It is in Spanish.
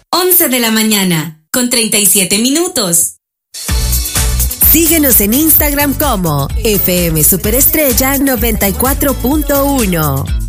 11 de la mañana, con 37 minutos. Síguenos en Instagram como FM Superestrella 94.1.